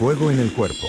fuego en el cuerpo.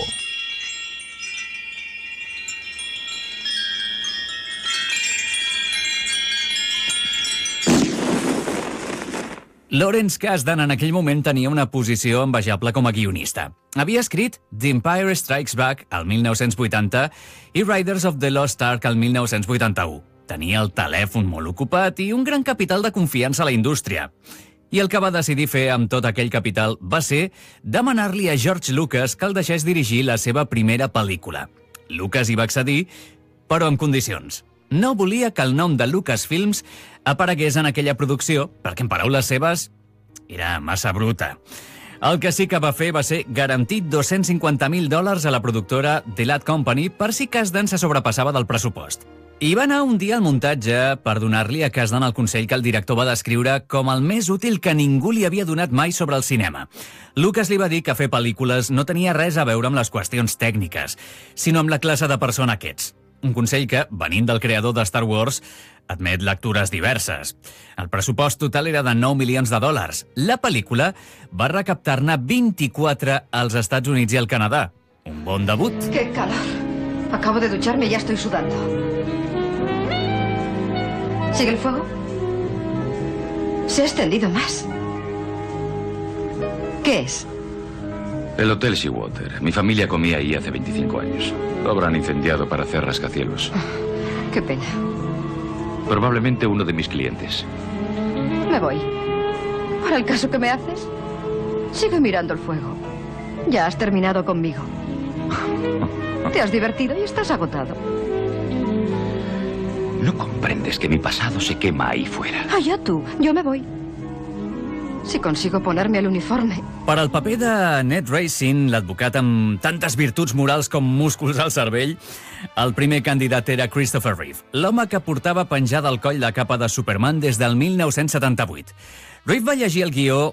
Lawrence Kasdan en aquell moment tenia una posició envejable com a guionista. Havia escrit The Empire Strikes Back al 1980 i Riders of the Lost Ark al 1981. Tenia el telèfon molt ocupat i un gran capital de confiança a la indústria. I el que va decidir fer amb tot aquell capital va ser demanar-li a George Lucas que el deixés dirigir la seva primera pel·lícula. Lucas hi va accedir, però amb condicions. No volia que el nom de Lucasfilms aparegués en aquella producció, perquè en paraules seves era massa bruta. El que sí que va fer va ser garantir $250,000 a la productora The Ladd Company per si Kasdan se sobrepassava del pressupost. I va anar un dia al muntatge per donar-li a Kasdan el consell que el director va descriure com el més útil que ningú li havia donat mai sobre el cinema. Lucas li va dir que fer pel·lícules no tenia res a veure amb les qüestions tècniques, sinó amb la classe de persona que ets. Un consell que, venint del creador de Star Wars, admet lectures diverses. El pressupost total era de $9 milions. La pel·lícula va recaptar-ne 24 als Estats Units i al Canadà. Un bon debut. ¡Qué calor! Acabo de ducharme y ya estoy sudando. ¿Sigue el fuego? Se ha extendido más. ¿Qué es? El Hotel Seawater. Mi familia comía ahí hace 25 años. Lo habrán incendiado para hacer rascacielos. Qué pena. Probablemente uno de mis clientes. Me voy. ¿Para el caso que me haces? Sigue mirando el fuego. Ya has terminado conmigo. Te has divertido y estás agotado. No comprendes que mi pasado se quema ahí fuera. Allá tú. Yo me voy. Si consigo ponerme el uniforme. Per al paper de Ned Racing, l'advocat amb tantes virtuts morals com músculs al cervell, el primer candidat era Christopher Reeve, l'home que portava penjada al coll la capa de Superman des del 1978. Reeve va llegir el guió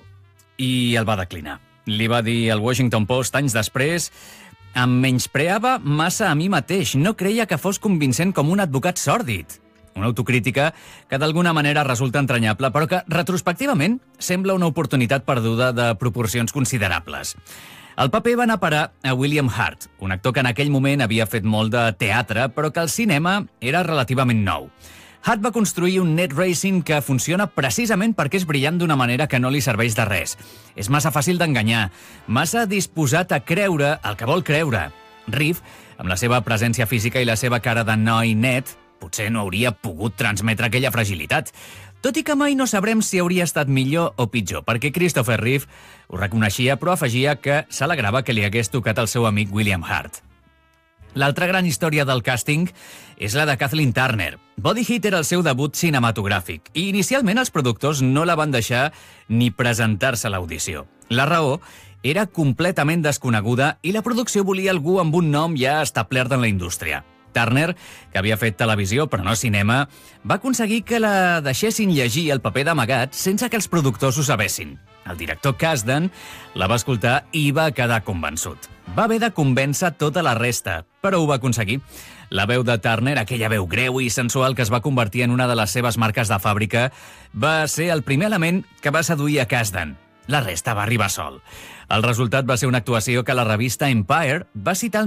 i el va declinar. Li va dir al Washington Post anys després: em menyspreava massa a mi mateix, no creia que fos convincent com un advocat sòrdid. Una autocrítica que d'alguna manera resulta entranyable, però que, retrospectivament, sembla una oportunitat perduda de proporcions considerables. El paper va anar a parar a William Hurt, un actor que en aquell moment havia fet molt de teatre, però que al cinema era relativament nou. Hurt va construir un Ned Racing que funciona precisament perquè és brillant d'una manera que no li serveix de res. És massa fàcil d'enganyar, massa disposat a creure el que vol creure. Reeve, amb la seva presència física i la seva cara de noi net, potser no hauria pogut transmetre aquella fragilitat. Tot i que mai no sabrem si hauria estat millor o pitjor, perquè Christopher Reeve ho reconeixia, però afegia que s'alegrava que li hagués tocat el seu amic William Hurt. L'altra gran història del càsting és la de Kathleen Turner. Body Heat era el seu debut cinematogràfic i inicialment els productors no la van deixar ni presentar-se a l'audició. La raó era completament desconeguda i la producció volia algú amb un nom ja establert en la indústria. Turner, que havia fet televisió però no cinema, va aconseguir que la deixessin llegir el paper d'amagat sense que els productors ho sabessin. El director Kasdan la va escoltar i va quedar convençut. Va haver de convèncer tota la resta, però ho va aconseguir. La veu de Turner, aquella veu greu i sensual que es va convertir en una de les seves marques de fàbrica, va ser el primer element que va seduir a Kasdan. La resta va arribar sol. El resultat va ser una actuació que la revista Empire va citar el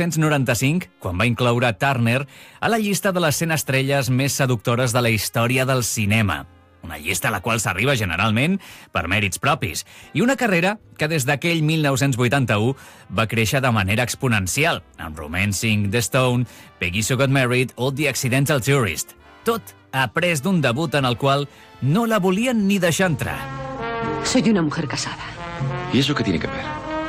1995 quan va incloure Turner a la llista de les 100 estrelles més seductores de la història del cinema. Una llista a la qual s'arriba generalment per mèrits propis, i una carrera que des d'aquell 1981 va créixer de manera exponencial, amb Romancing the Stone, Peggy Sue Got Married o The Accidental Tourist. Tot après d'un debut en el qual no la volien ni deixar entrar. Soy una mujer casada. ¿Y eso qué tiene que ver?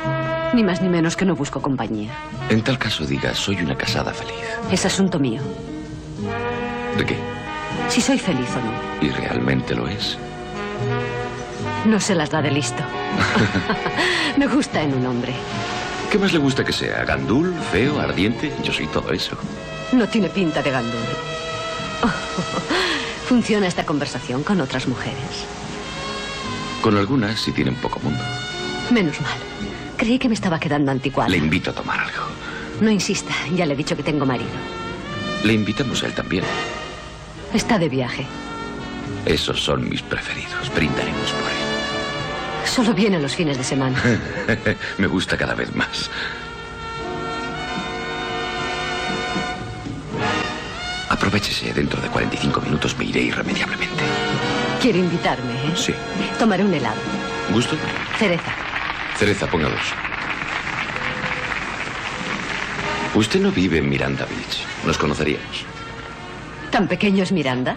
Ni más ni menos que no busco compañía. En tal caso diga, soy una casada feliz. Es asunto mío. ¿De qué? Si soy feliz o no. ¿Y realmente lo es? No se las da de listo. Me gusta en un hombre. ¿Qué más le gusta que sea? ¿Gandul? ¿Feo? ¿Ardiente? Yo soy todo eso. No tiene pinta de gandul. ¿Funciona esta conversación con otras mujeres? Con algunas sí tienen poco mundo. Menos mal. Creí que me estaba quedando anticuada. Le invito a tomar algo. No insista, ya le he dicho que tengo marido. Le invitamos a él también. Está de viaje. Esos son mis preferidos. Brindaremos por él. Solo viene los fines de semana. Me gusta cada vez más. Aprovechese, dentro de 45 minutos me iré irremediablemente. Quiere invitarme, ¿eh? Sí. Tomaré un helado. ¿Gusto? Cereza. Cereza, ponga 2. Usted no vive en Miranda Beach. Nos conoceríamos. ¿Tan pequeño es Miranda?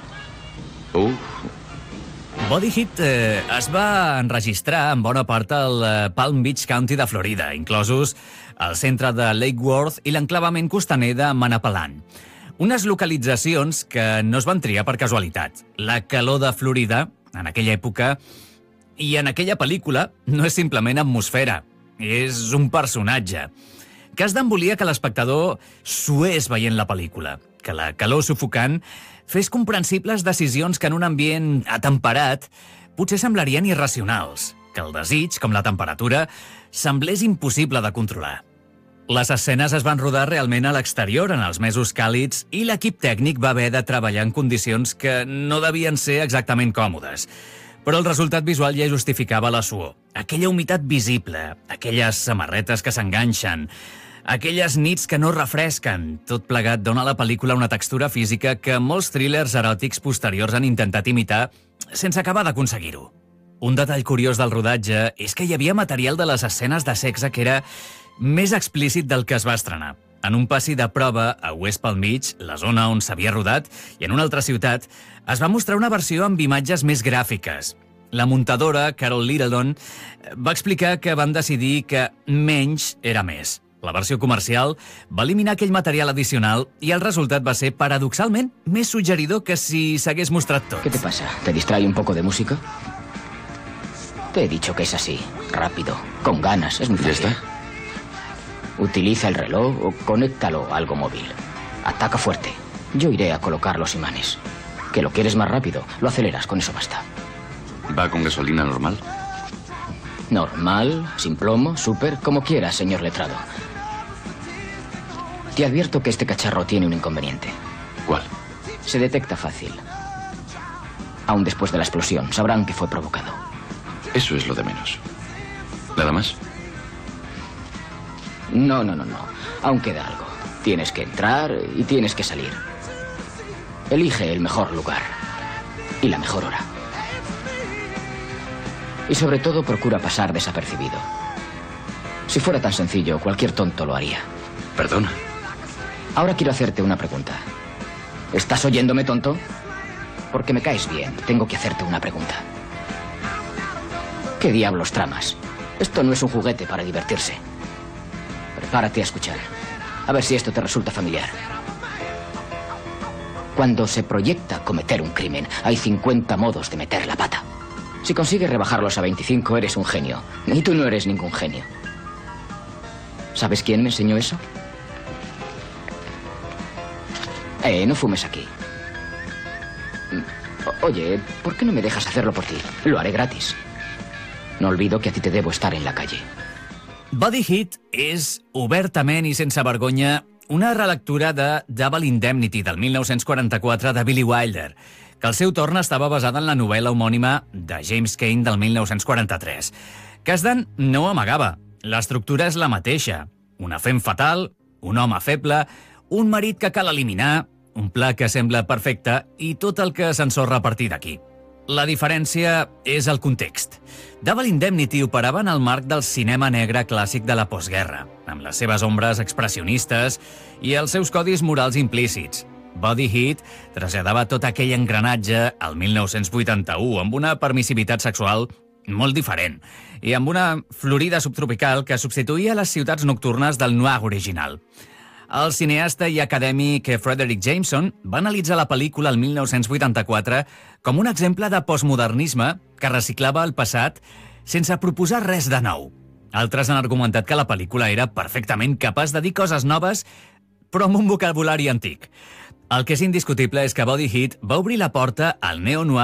Body Heat es va enregistrar en bona part al Palm Beach County de Florida, inclosos el centre de Lake Worth i l'enclavament costaner de Manapalan. Unes localitzacions que no es van triar per casualitat. La calor de Florida, en aquella època, i en aquella pel·lícula, no és simplement atmosfera, és un personatge. Kasdan volia que l'espectador sués veient la pel·lícula, que la calor sufocant fes comprensibles decisions que en un ambient atemperat potser semblarien irracionals, que el desig, com la temperatura, semblés impossible de controlar. Les escenes es van rodar realment a l'exterior en els mesos càlids i l'equip tècnic va haver de treballar en condicions que no devien ser exactament còmodes. Però el resultat visual ja justificava la suor. Aquella humitat visible, aquelles samarretes que s'enganxen, aquelles nits que no refresquen, tot plegat dona a la pel·lícula una textura física que molts thrillers eròtics posteriors han intentat imitar sense acabar d'aconseguir-ho. Un detall curiós del rodatge és que hi havia material de les escenes de sexe que era més explícit del que es va estrenar. En un passi de prova a West Palm Beach, la zona on s'havia rodat, i en una altra ciutat, es va mostrar una versió amb imatges més gràfiques. La muntadora, Carol Littleton, va explicar que van decidir que menys era més. La versió comercial va eliminar aquell material addicional i el resultat va ser, paradoxalment, més suggeridor que si s'hagués mostrat tot. ¿Qué te pasa? ¿Te distrae un poco de música? Te he dicho que es así, rápido, con ganas, es muy ¿Ya fácil. está? Utiliza el reloj o conéctalo a algo móvil. Ataca fuerte. Yo iré a colocar los imanes. ¿Que lo quieres más rápido? Lo aceleras, con eso basta. ¿Va con gasolina normal? Normal, sin plomo, súper, como quieras, señor letrado. Te advierto que este cacharro tiene un inconveniente. ¿Cuál? Se detecta fácil. Aún después de la explosión, sabrán que fue provocado. Eso es lo de menos. ¿Nada más? No. Aún queda algo. Tienes que entrar y tienes que salir. Elige el mejor lugar y la mejor hora. Y sobre todo procura pasar desapercibido. Si fuera tan sencillo, cualquier tonto lo haría. Perdona. Ahora quiero hacerte una pregunta. ¿Estás oyéndome, tonto? Porque me caes bien, tengo que hacerte una pregunta. ¿Qué diablos tramas? Esto no es un juguete para divertirse. Prepárate a escuchar. A ver si esto te resulta familiar. Cuando se proyecta cometer un crimen, hay 50 modos de meter la pata. Si consigues rebajarlos a 25, eres un genio. Y tú no eres ningún genio. ¿Sabes quién me enseñó eso? No fumes aquí. Oye, ¿por qué no me dejas hacerlo por ti? Lo haré gratis. No olvido que a ti te debo estar en la calle. Body Heat és, obertament i sense vergonya, una relectura de Double Indemnity del 1944 de Billy Wilder, que al seu torn estava basada en la novel·la homònima de James Cain del 1943. Kasdan no ho amagava. L'estructura és la mateixa. Una fem fatal, un home feble, un marit que cal eliminar, un pla que sembla perfecte i tot el que s'ensorra a partir d'aquí. La diferència és el context. Double Indemnity operava en el marc del cinema negre clàssic de la postguerra, amb les seves ombres expressionistes i els seus codis morals implícits. Body Heat traslladava tot aquell engranatge al 1981 amb una permissivitat sexual molt diferent i amb una Florida subtropical que substituïa les ciutats nocturnes del noir original. El cineasta i acadèmic Frederick Jameson va analitzar la pel·lícula el 1984 com un exemple de postmodernisme que reciclava el passat sense proposar res de nou. Altres han argumentat que la pel·lícula era perfectament capaç de dir coses noves, però amb un vocabulari antic. El que és indiscutible és que Body Heat va obrir la porta al neo-noir